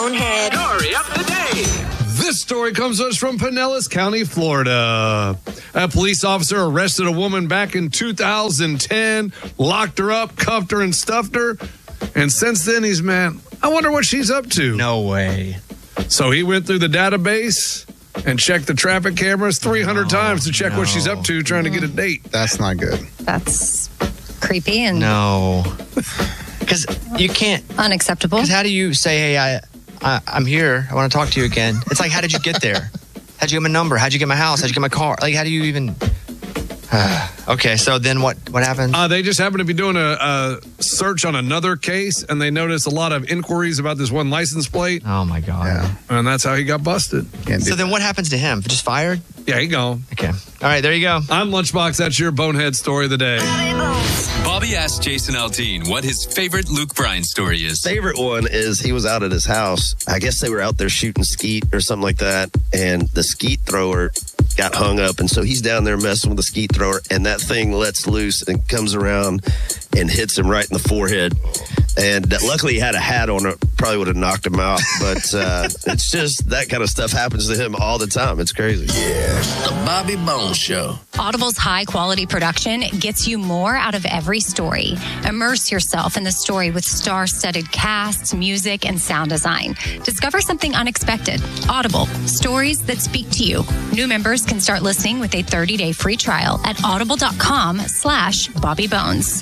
Bonehead. Story of the day. This story comes to us from Pinellas County, Florida. A police officer arrested a woman back in 2010, locked her up, cuffed her, and stuffed her. And since then, he's mad. I wonder what she's up to. No way. So he went through the database and checked the traffic cameras 300 times to check what she's up to, trying to get a date. That's not good. That's creepy and No. Because you can't. unacceptable. Because how do you say, hey, I'm here. I want to talk to you again. It's like, how did you get there? How'd you get my number? How'd you get my house? How'd you get my car? Like, how do you even... Okay, so then what happened? They just happened to be doing a search on another case, and they noticed a lot of inquiries about this one license plate, Oh, my God. Yeah. and that's how he got busted. Can't do So then what happens to him? Just fired? Yeah, he gone. Okay. All right, there you go. I'm Lunchbox. That's your Bonehead story of the day. Bobby asked Jason Aldean what his favorite Luke Bryan story is. Favorite one is he was out at his house. I guess they were out there shooting skeet or something like that. And the skeet thrower got hung up. And so he's down there messing with the skeet thrower. And that thing lets loose and comes around and hits him right in the forehead. And luckily he had a hat on it. Probably would have knocked him out. But it's just that kind of stuff happens to him all the time. It's crazy. The Bobby Bones Show. Audible's high-quality production gets you more out of every story. Immerse yourself in the story with star-studded casts, music, and sound design. Discover something unexpected. Audible, stories that speak to you. New members can start listening with a 30-day free trial at audible.com/BobbyBones.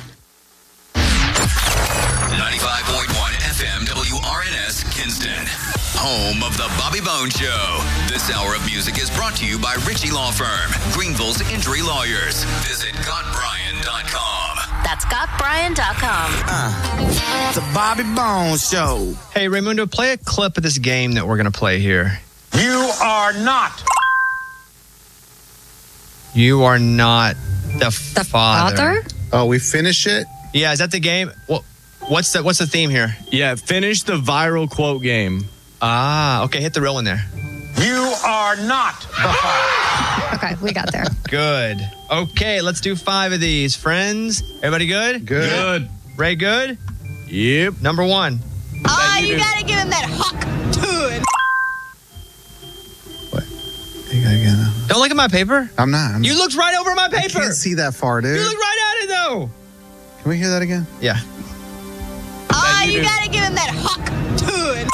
95.1 FM WRNS Kinston. Home of the Bobby Bones Show. This hour of music is brought to you by Ritchie Law Firm, Greenville's injury lawyers. Visit GotBryan.com. That's GotBryan.com. The Bobby Bones Show. Hey, Raymundo, play a clip of this game that we're going to play here. You are not. You are not the Father? Oh, we finish it? Yeah, is that the game? Well, what's the theme here? Yeah, finish the viral quote game. Ah, okay, hit the real one there. You are not the father. Okay, we got there. Good. Okay, let's do 5 of these. Friends, everybody good? Good. Ray good? Yep. Number 1. Oh, you gotta give him that hawk to it. You gotta get it. Don't look at my paper. I'm not. You looked right over my I paper. can't see that far, dude. You looked right at it, though. Can we hear that again? Yeah. Oh, you gotta give him that hawk to it.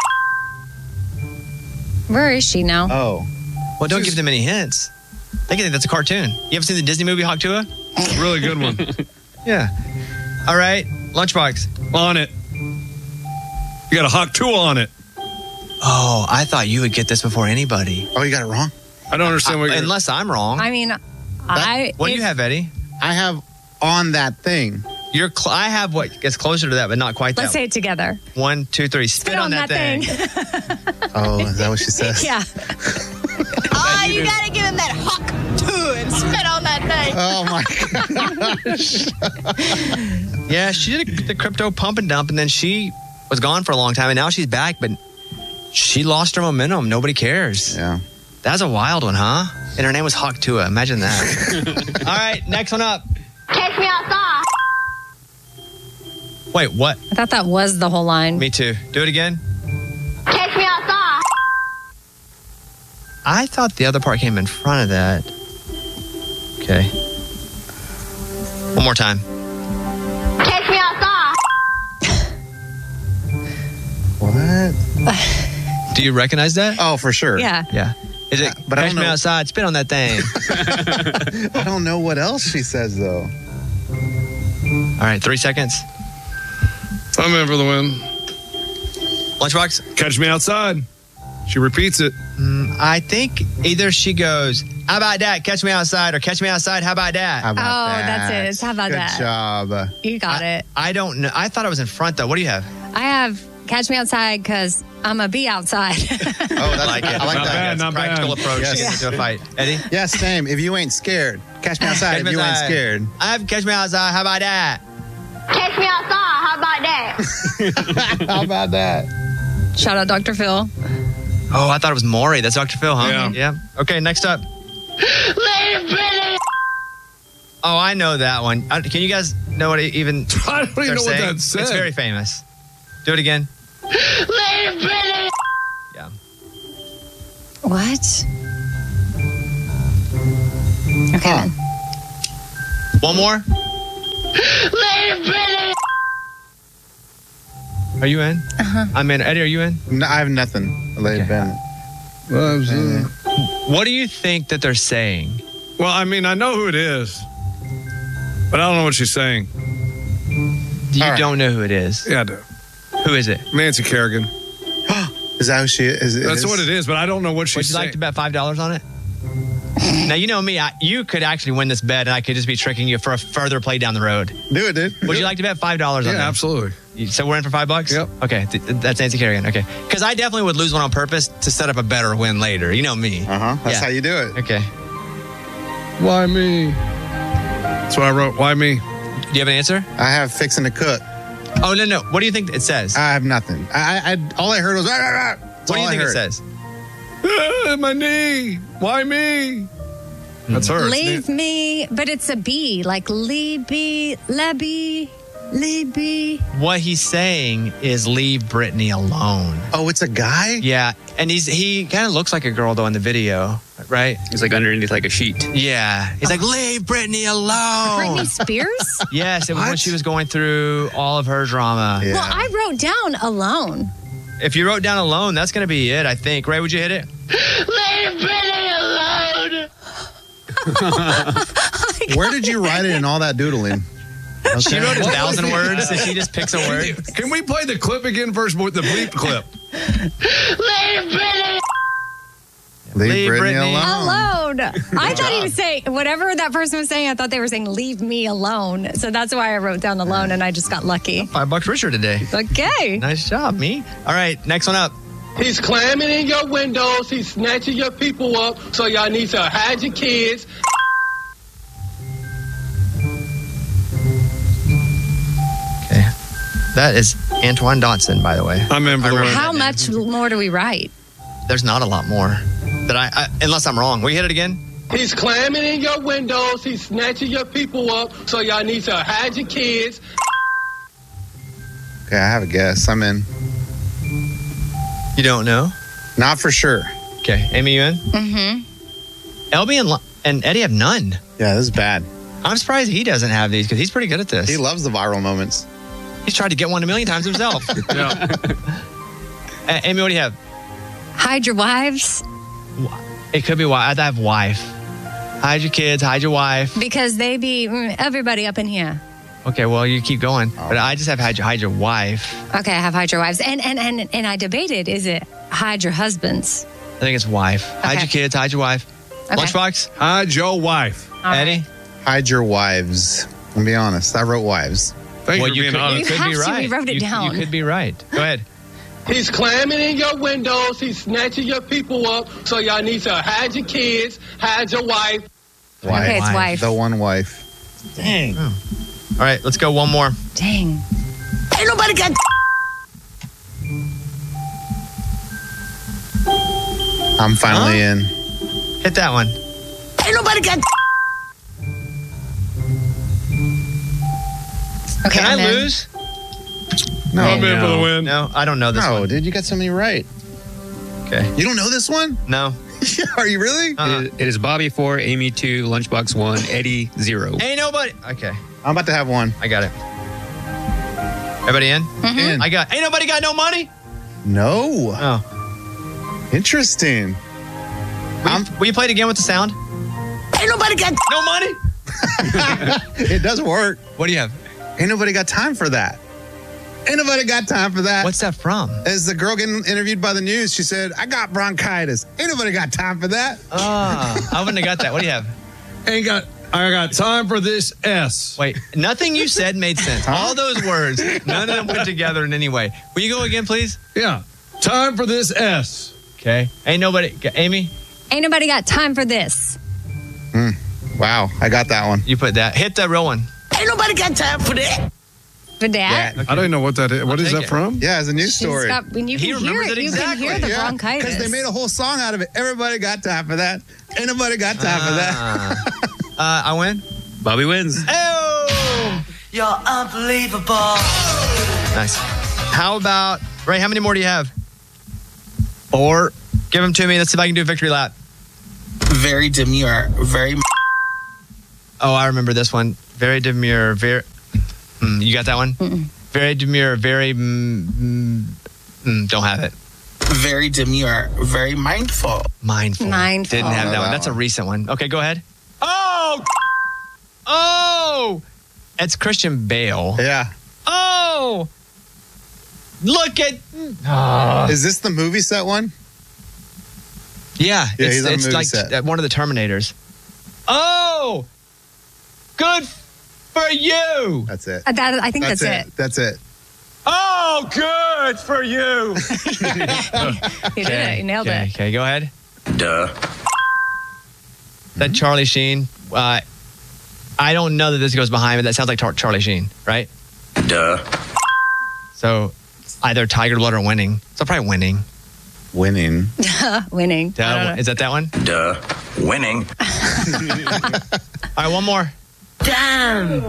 Where is she now? Oh. Well, don't give them any hints. They can think that's a cartoon. You ever seen the Disney movie Hawk Tuah? Really good one. Yeah. All right, Lunchbox. On it. You got a Hawk Tuah on it. Oh, I thought you would get this before anybody. Oh, you got it wrong? I don't understand what you're... Unless I'm wrong. I mean, What do you have, Eddie? I have on that thing. I have what gets closer to that, but not quite let's that. say it together. 1, 2, 3. Spit on that thing. Oh, is that what she says? Yeah. Oh, you gotta give him that hawk to it. Spit on that thing. Oh, my gosh. Yeah, she did the crypto pump and dump, and then she was gone for a long time, and now she's back, but she lost her momentum. Nobody cares. Yeah. That's a wild one, huh? And her name was Hawk Tuah. Imagine that. All right, next one up. Catch me outside. Wait, what? I thought that was the whole line. Me too. Do it again. Catch me outside. I thought the other part came in front of that. Okay. One more time. Catch me outside. What? Do you recognize that? Oh, for sure. Yeah. Yeah. Is it, but I catch don't me know- outside, spit on that thing. I don't know what else she says, though. All right, 3 seconds. I'm in for the win. Lunchbox? Catch me outside. She repeats it. I think either she goes, how about that? Catch me outside, or catch me outside, how about that? How about that? That's it. It's how about Good that? job. You got it. I don't know. I thought it was in front, though. What do you have? I have catch me outside because I'm going to be outside. Oh, that's, I like it. I like Not that. bad, not Practical bad. approach Yes. to get into a fight. Eddie? Yeah, same. If you ain't scared, catch me outside. Catch If me you ain't outside. scared. I have catch me outside, how about that? Catch me outside. How about that? How about that? Shout out Dr. Phil. Oh, I thought it was Maury. That's Dr. Phil, huh? Yeah. Okay, next up. Oh, I know that one. Can you guys know what it even I don't even they're know what saying? that said. It's very famous. Do it again. What? Okay, then. One more? Are you in? Uh-huh. I'm in. Eddie, are you in? No, I have nothing. Lady Bennett. What do you think that they're saying? Well, I mean, I know who it is, but I don't know what she's saying. You don't know who it is. Yeah, I do. Who is it? Nancy Kerrigan. Is that who she is? That's what it is, but I don't know what she's Would you saying. like to bet $5 on it? Now, you know me. You could actually win this bet, and I could just be tricking you for a further play down the road. Do it, dude. Would you like to bet $5 on that? Yeah, absolutely. So we're in for $5? Yep. Okay, that's Nancy Kerrigan. Okay. Because I definitely would lose one on purpose to set up a better win later. You know me. That's how you do it. Okay. Why me? That's what I wrote. Why me? Do you have an answer? I have fixing to cook. Oh, no. What do you think it says? I have nothing. I all I heard was. What do you think it says? My knee. Why me? That's her. Leave me, but it's a B, like Libby. What he's saying is leave Brittany alone. Oh, it's a guy? Yeah, and he kind of looks like a girl though in the video, right? He's like underneath like a sheet. Yeah, he's like, leave Brittany alone. Britney Spears? Yes, it was when she was going through all of her drama. Yeah. Well, I wrote down alone. If you wrote down alone, that's going to be it, I think. Ray, would you hit it? Leave Brittany alone. Where did you write it in all that doodling? She wrote What was 1,000 it? words, and she just picks a word. Can we play the clip again first? The bleep clip. Leave Brittany. Leave Brittany Brittany alone. Alone. I thought he was saying, whatever that person was saying, I thought they were saying, leave me alone. So that's why I wrote down alone, and I just got lucky. $5 richer today. Okay. Nice job, me. All right, next one up. He's climbing in your windows. He's snatching your people up. So y'all need to hide your kids. Okay. That is Antoine Dotson, by the way. I'm in for the win. How much more do we write? There's not a lot more that I unless I'm wrong. Will you hit it again? He's climbing in your windows. He's snatching your people up. So y'all need to hide your kids. Okay, I have a guess. I'm in. You don't know? Not for sure. Okay, Amy, you in? Mm-hmm. LB and Eddie have none. Yeah, this is bad. I'm surprised he doesn't have these because he's pretty good at this. He loves the viral moments. He's tried to get one a million times himself. Yeah. Amy, what do you have? Hide your wives It could be wife. I have wife. Hide your kids. Hide your wife. because they be everybody up in here. Okay, well, you keep going. But I just have hide your wife. Okay, I have hide your wives. And I debated, is it hide your husbands? I think it's wife. Hide your kids. Hide your wife. Okay. Lunchbox? Hide your wife. All right. Eddie? Hide your wives. I'll be honest. I wrote wives. Thank you Well, for being you honest. could have be to. right. We wrote it down. You could be right. Go ahead. He's climbing in your windows. He's snatching your people up. So y'all need to hide your kids. Hide your wife. Wife. Okay, it's wife. The one wife. Dang. All right, let's go one more. Dang. Ain't nobody got. I'm finally in. Hit that one. Ain't nobody got. Okay, Can I I'm in. lose? No. I'm in for the win. No, I don't know this No, one. dude, you got so many right. Okay. You don't know this one? No. Are you really? It is Bobby 4, Amy 2, Lunchbox 1, Eddie 0. Ain't nobody. Okay, I'm about to have one. I got it. Everybody in? In. I got. Ain't nobody got no money. No. Oh. Interesting. Will you play it again with the sound? Ain't nobody got. No money. It does work. What do you have? Ain't nobody got time for that. Ain't nobody got time for that. What's that from? As the girl getting interviewed by the news, she said, I got bronchitis. Ain't nobody got time for that. I wouldn't have got that. What do you have? I got time for this S. Wait, nothing you said made sense. All those words, none of them put together in any way. Will you go again, please? Yeah. Time for this S. Okay. Ain't nobody. Amy, Ain't nobody got time for this. Wow, I got that one. you put that. Hit the real one. Ain't nobody got time for that. For that. I don't even know what that is. What is take that it. from? Yeah, it's a news She's story. got- when you He can hear remembers it, it you can hear the bronchitis. Because they made a whole song out of it. Everybody got time for that. Ain't nobody got time for that. I win. Bobby wins. Oh, You're unbelievable. nice. How about Ray? How many more do you have? 4. Give them to me. Let's see if I can do a victory lap. Very demure. Very. Oh, I remember this one. Very demure. Very. You got that one? Very demure. Very. Don't have it. Very demure. Very mindful. Mindful. Mindful. Didn't have that one. That's a recent one. Okay, go ahead. Oh! It's Christian Bale. Yeah. Oh! Look at. Is this the movie set one? Yeah, he's on a it's movie like set. one of the Terminators. Oh! Good for you! That's it. I think that's it. That's it. Oh, good for you! You did it. You nailed it. Okay, go ahead. Duh. That Charlie Sheen. I don't know that this goes behind it. That sounds like Charlie Sheen, right? Duh. So either Tiger Blood or Winning. So probably Winning. Winning. Winning. Is that one? Duh. Winning. All right, one more. Damn.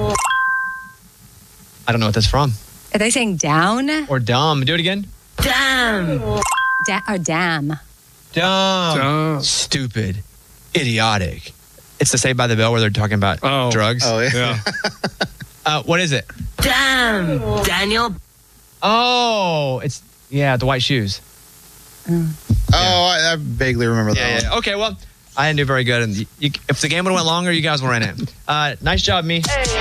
I don't know what that's from. Are they saying down? Or dumb. Do it again. Damn. Or damn. Dumb. Stupid. Idiotic. It's the Saved by the Bell where they're talking about drugs. Oh, yeah. What is it? Damn. Daniel. Oh, it's the white shoes. Oh, I vaguely remember that one. Okay, well, I didn't do very good. And if the game would have went longer, you guys were in it. Nice job, me.